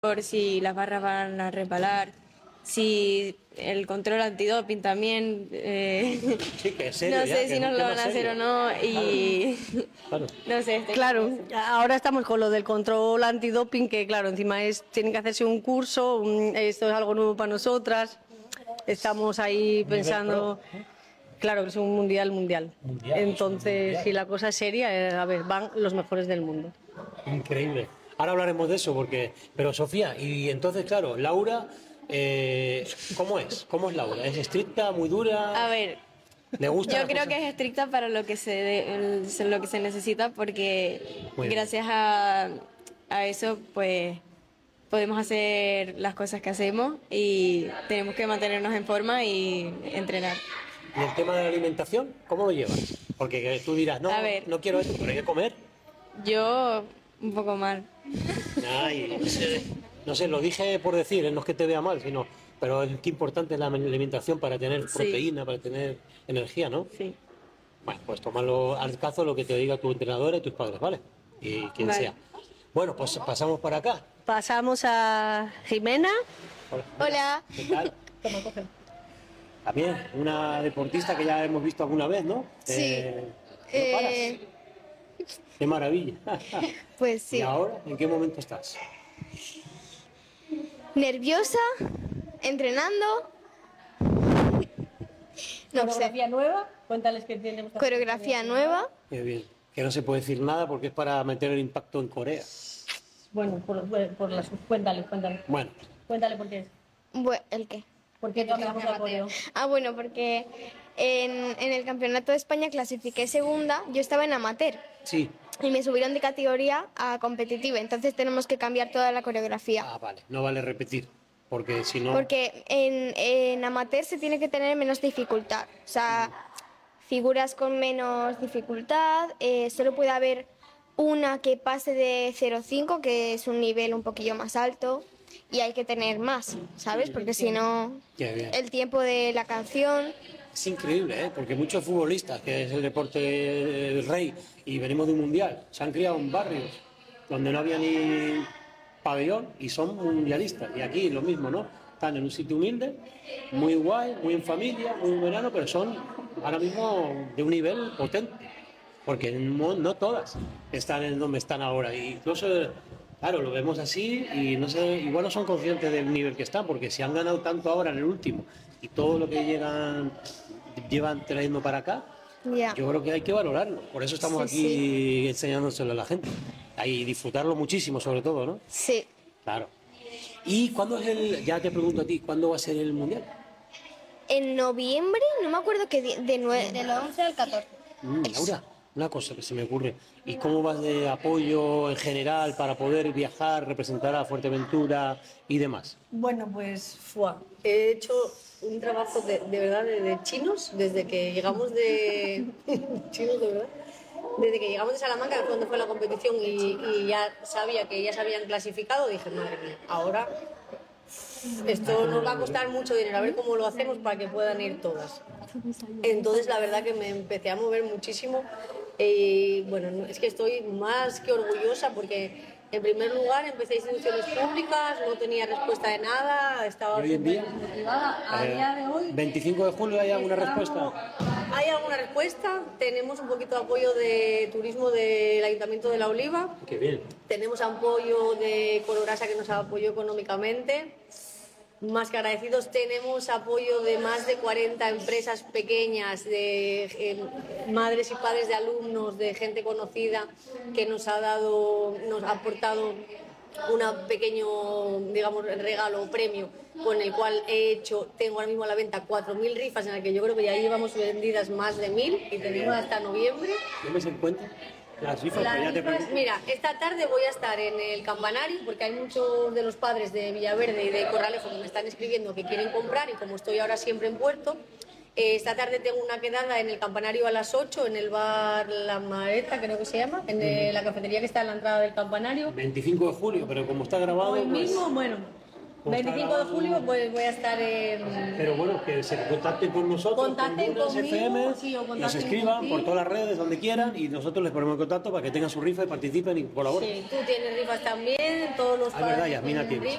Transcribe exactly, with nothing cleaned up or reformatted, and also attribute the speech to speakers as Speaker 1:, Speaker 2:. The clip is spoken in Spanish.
Speaker 1: por si las barras van a resbalar, si el control antidoping también, eh,
Speaker 2: Sí, que es serio,
Speaker 1: no
Speaker 2: ya,
Speaker 1: sé
Speaker 2: que
Speaker 1: si
Speaker 2: es un
Speaker 1: nos lo
Speaker 2: tema
Speaker 1: van a hacer
Speaker 2: serio.
Speaker 1: o no y
Speaker 2: Claro.
Speaker 1: no sé. estoy-
Speaker 3: Claro, ahora estamos con lo del control antidoping, que claro, encima es tienen que hacerse un curso, un- esto es algo nuevo para nosotras. Estamos ahí pensando, claro, que es un mundial mundial.
Speaker 2: Mundial,
Speaker 3: Entonces,
Speaker 2: es un mundial.
Speaker 3: si la cosa es seria, eh, a ver, van los mejores del mundo.
Speaker 2: Increíble. Ahora hablaremos de eso, porque. Pero Sofía, y entonces, claro, Laura, eh, ¿cómo es? ¿Cómo es Laura? ¿Es estricta, muy dura?
Speaker 1: A ver,
Speaker 2: ¿Le gusta?
Speaker 1: yo creo que es estricta para lo que se de- el- lo que se necesita porque
Speaker 2: Muy bien.
Speaker 1: gracias a, a eso pues podemos hacer las cosas que hacemos y tenemos que mantenernos en forma y entrenar.
Speaker 2: ¿Y el tema de la alimentación, cómo lo llevas? Porque tú dirás, no,
Speaker 1: A ver.
Speaker 2: no quiero esto, pero hay que comer.
Speaker 1: Yo un poco mal.
Speaker 2: Ay, no sé, no sé, lo dije por decir, eh, no es que te vea mal, sino. Pero es que importante es la alimentación para tener
Speaker 1: Sí.
Speaker 2: proteína, para tener energía, ¿no?
Speaker 1: Sí.
Speaker 2: Bueno, pues tomarlo al caso lo que te diga tu entrenadora y tus padres, ¿vale? Y quien
Speaker 1: Vale.
Speaker 2: sea. Bueno, pues pasamos para acá.
Speaker 3: Pasamos a Jimena.
Speaker 4: Hola.
Speaker 2: ¿Qué tal? También una deportista que ya hemos visto alguna vez, ¿no?
Speaker 4: Sí.
Speaker 2: Eh, ¿no
Speaker 4: Eh,
Speaker 2: paras? Qué maravilla.
Speaker 4: Pues sí.
Speaker 2: ¿Y ahora en qué momento estás?
Speaker 4: Nerviosa, entrenando. No sé.
Speaker 3: Coreografía nueva, cuéntales que tenemos.
Speaker 4: Coreografía nueva.
Speaker 2: Qué bien. Que no se puede decir nada porque es para meter el impacto en Corea.
Speaker 3: Bueno, por, por las, cuéntale, cuéntale.
Speaker 2: Bueno,
Speaker 3: Cuéntale por qué es.
Speaker 4: Bue- ¿El qué?
Speaker 3: ¿Por qué cambiamos de apoyo?
Speaker 4: Ah, bueno, porque en, en el Campeonato de España clasifiqué segunda, yo estaba en amateur
Speaker 2: sí.
Speaker 4: y me subieron de categoría a competitiva, entonces tenemos que cambiar toda la coreografía.
Speaker 2: Ah, vale. No vale repetir. Porque si no.
Speaker 4: Porque en, en amateur se tiene que tener menos dificultad, o sea, figuras con menos dificultad, eh, solo puede haber una que pase de cero coma cinco, que es un nivel un poquillo más alto, y hay que tener más, ¿sabes? Porque si no,
Speaker 2: Qué bien.
Speaker 4: el tiempo de la canción.
Speaker 2: Es increíble, ¿eh? Porque muchos futbolistas, que es el deporte del rey, y venimos de un mundial, se han criado en barrios donde no había ni pabellón y son mundialistas. Y aquí lo mismo, ¿no? Están en un sitio humilde, muy guay, muy en familia, muy en verano, pero son ahora mismo de un nivel potente. Porque no, no todas están en donde están ahora. Y incluso, claro, lo vemos así y no sé, igual no son conscientes del nivel que están, porque si han ganado tanto ahora en el último y todo lo que llegan, llevan trayendo para acá,
Speaker 4: Ya.
Speaker 2: yo creo que hay que valorarlo. Por eso estamos
Speaker 4: Sí,
Speaker 2: aquí
Speaker 4: sí.
Speaker 2: enseñándoselo a la gente. Y disfrutarlo muchísimo, sobre todo, ¿no?
Speaker 4: Sí.
Speaker 2: Claro. ¿Y cuándo es el, ya te pregunto a ti, cuándo va a ser el mundial?
Speaker 4: En noviembre, no me acuerdo qué día, de nueve.
Speaker 5: Del once al catorce.
Speaker 2: Mm, Laura, una cosa que se me ocurre. ¿Y cómo vas de apoyo en general para poder viajar, representar a Fuerteventura y demás?
Speaker 3: Bueno, pues fue. He hecho un trabajo de, de verdad de, de chinos desde que llegamos de chinos de verdad. Desde que llegamos de Salamanca, que fue donde fue la competición y, y ya sabía que ya se habían clasificado, dije, madre mía, ahora esto nos va a costar mucho dinero, a ver cómo lo hacemos para que puedan ir todas. Entonces la verdad que me empecé a mover muchísimo y bueno, no- es que estoy más que orgullosa porque en primer lugar empecé instituciones públicas, no tenía respuesta de nada, estaba
Speaker 2: ¿Y hoy en día?
Speaker 3: súper desmotivada. A
Speaker 2: Eh,
Speaker 3: día de hoy
Speaker 2: veinticinco de julio, ¿hay alguna
Speaker 3: estamos-
Speaker 2: respuesta?
Speaker 3: ¿Hay alguna respuesta? Tenemos un poquito de apoyo de turismo del Ayuntamiento de La Oliva.
Speaker 2: Qué bien.
Speaker 3: Tenemos apoyo de Colorasa que nos apoyó económicamente. Más que agradecidos, tenemos apoyo de más de cuarenta empresas pequeñas, de eh, madres y padres de alumnos, de gente conocida que nos ha dado, nos ha aportado un pequeño, digamos, regalo o premio con el cual he hecho, tengo ahora mismo a la venta cuatro mil rifas en las que yo creo que ya llevamos vendidas más de mil y tenemos hasta noviembre.
Speaker 2: ¿Tienes en cuenta las rifas?
Speaker 3: Las
Speaker 2: Pues ya te
Speaker 3: rifas,
Speaker 2: pregunto.
Speaker 3: mira, esta tarde voy a estar en el campanario porque hay muchos de los padres de Villaverde y de Corralejo que me están escribiendo que quieren comprar y como estoy ahora siempre en Puerto, eh, esta tarde tengo una quedada en el campanario a las ocho en el bar La Mareta, creo que se llama, en eh, la cafetería que está en la entrada del campanario.
Speaker 2: veinticinco de julio, pero como está grabado,
Speaker 3: Hoy
Speaker 2: pues,
Speaker 3: mismo, bueno, veinticinco de julio pues voy a estar en...
Speaker 2: Pero bueno, que se contacten con nosotros,
Speaker 3: Contacten
Speaker 2: con Dunas
Speaker 3: conmigo,
Speaker 2: F M,
Speaker 3: sí, o contacten
Speaker 2: nos escriban
Speaker 3: contigo.
Speaker 2: por todas las redes, donde quieran, y nosotros les ponemos en contacto para que tengan su rifa y participen y colaboren.
Speaker 3: Sí, tú tienes rifas también, todos los
Speaker 2: Ah, es verdad,
Speaker 3: padres
Speaker 2: Yasmina
Speaker 3: tienen
Speaker 2: tiene.